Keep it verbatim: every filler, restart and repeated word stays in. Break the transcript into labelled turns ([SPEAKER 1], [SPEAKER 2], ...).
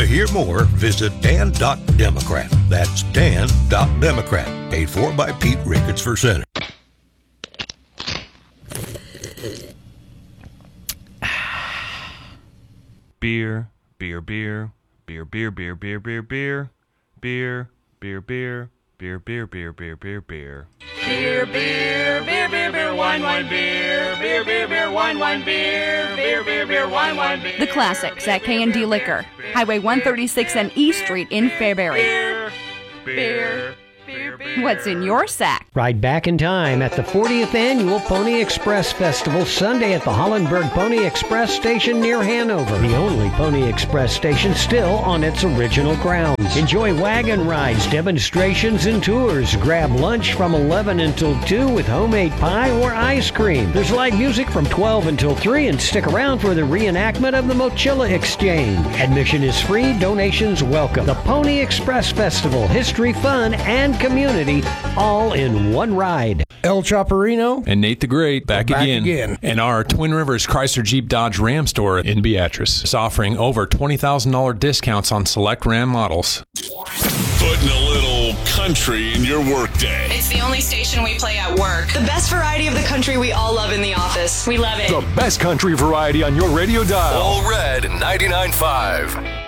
[SPEAKER 1] hear more, visit dan dot democrat. That's dan dot democrat. Paid for by Pete Ricketts for Senate.
[SPEAKER 2] Beer, beer, beer, beer, beer, beer, beer, beer, beer, beer, beer, beer, beer, beer, beer, beer, beer, beer.
[SPEAKER 3] Beer, beer, beer, beer, beer, wine, wine, beer, beer, beer, beer, wine, wine, beer, beer, beer, beer, wine, wine, beer.
[SPEAKER 4] The classics at K and D Liquor, Highway one thirty-six and E Street in Fairbury.
[SPEAKER 3] Beer, beer, beer, beer.
[SPEAKER 4] What's in your sack?
[SPEAKER 5] Ride back in time at the fortieth Annual Pony Express Festival, Sunday at the Hollenberg Pony Express Station near Hanover. The only Pony Express station still on its original grounds. Enjoy wagon rides, demonstrations, and tours. Grab lunch from eleven until two with homemade pie or ice cream. There's live music from twelve until three, and stick around for the reenactment of the Mochilla Exchange. Admission is free, donations welcome. The Pony Express Festival, history, fun, and community, all in one ride.
[SPEAKER 6] El Chopperino
[SPEAKER 7] and Nate the Great back,
[SPEAKER 6] back
[SPEAKER 7] again.
[SPEAKER 6] again.
[SPEAKER 7] And our Twin Rivers Chrysler Jeep Dodge Ram store in Beatrice is offering over twenty thousand dollars discounts on select Ram models.
[SPEAKER 8] Putting a little country in your workday.
[SPEAKER 9] It's the only station we play at work. The best variety of the country we all love in the office. We love it.
[SPEAKER 10] The best country variety on your radio dial.
[SPEAKER 8] All Red ninety-nine point five.